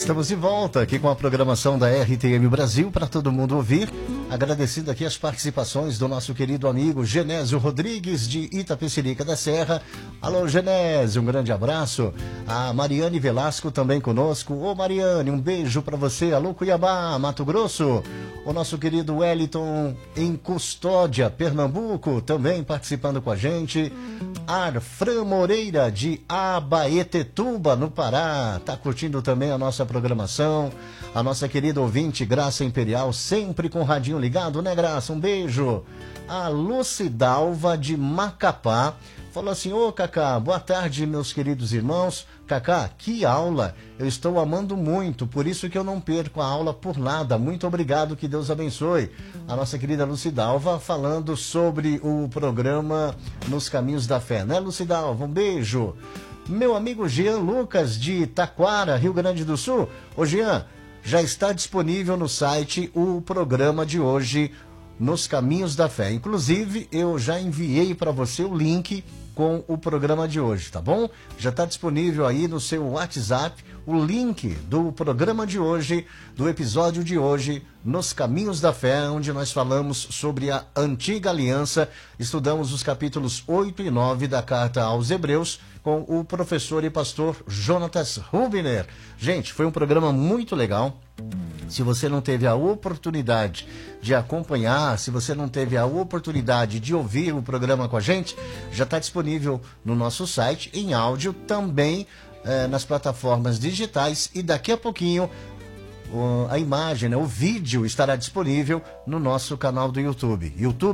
Estamos de volta aqui com a programação da RTM Brasil para todo mundo ouvir. Agradecendo aqui as participações do nosso querido amigo Genésio Rodrigues de Itapecerica da Serra. Alô, Genésio, um grande abraço. A Mariane Velasco também conosco. Ô, Mariane, um beijo para você. Alô, Cuiabá, Mato Grosso. O nosso querido Wellington em Custódia, Pernambuco, também participando com a gente. Arfran Moreira de Abaetetuba, no Pará, tá curtindo também a nossa programação. A nossa querida ouvinte Graça Imperial, sempre com o radinho ligado, né, Graça? Um beijo. A Lucidalva de Macapá falou assim: ô Cacá, boa tarde, meus queridos irmãos. Cacá, que aula, eu estou amando muito, por isso que eu não perco a aula por nada. Muito obrigado, que Deus abençoe. A nossa querida Lucidalva falando sobre o programa Nos Caminhos da Fé, né, Lucidalva? Um beijo. Meu amigo Jean Lucas de Taquara, Rio Grande do Sul. Ô Jean, já está disponível no site o programa de hoje, Nos Caminhos da Fé. Inclusive, eu já enviei para você o link com o programa de hoje, tá bom? Já está disponível aí no seu WhatsApp o link do programa de hoje, do episódio de hoje, Nos Caminhos da Fé, onde nós falamos sobre a Antiga Aliança, estudamos os capítulos 8 e 9 da Carta aos Hebreus, com o professor e pastor Jonatas Rubiner. Gente, foi um programa muito legal. Se você não teve a oportunidade de acompanhar, se você não teve a oportunidade de ouvir o programa com a gente, já está disponível no nosso site, em áudio, também nas plataformas digitais, e daqui a pouquinho a imagem, né, o vídeo estará disponível no nosso canal do YouTube,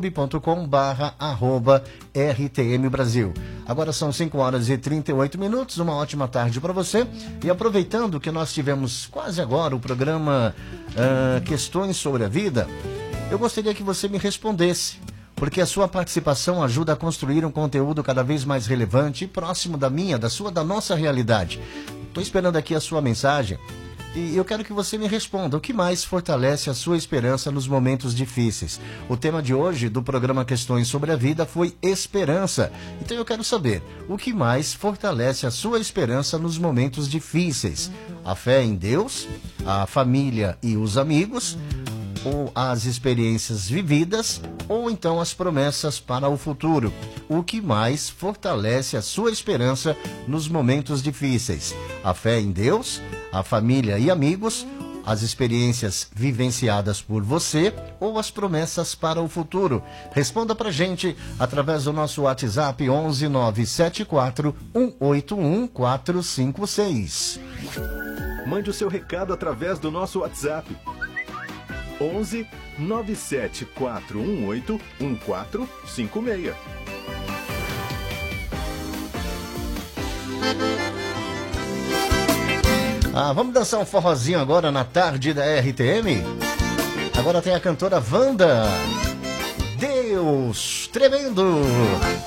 youtube.com/RTM Brasil. Agora são 5h38, uma ótima tarde para você. E aproveitando que nós tivemos quase agora o programa Questões sobre a Vida, eu gostaria que você me respondesse, porque a sua participação ajuda a construir um conteúdo cada vez mais relevante e próximo da nossa realidade. Estou esperando aqui a sua mensagem. E eu quero que você me responda, o que mais fortalece a sua esperança nos momentos difíceis? O tema de hoje do programa Questões sobre a Vida foi esperança. Então eu quero saber, o que mais fortalece a sua esperança nos momentos difíceis? A fé em Deus, a família e os amigos, ou as experiências vividas, ou então as promessas para o futuro? O que mais fortalece a sua esperança nos momentos difíceis? A fé em Deus, a família e amigos, as experiências vivenciadas por você ou as promessas para o futuro? Responda pra gente através do nosso WhatsApp 11 974 181 456. Mande o seu recado através do nosso WhatsApp 11 97418 1456. Vamos dançar um forrozinho agora na tarde da RTM? Agora tem a cantora Wanda. Deus tremendo!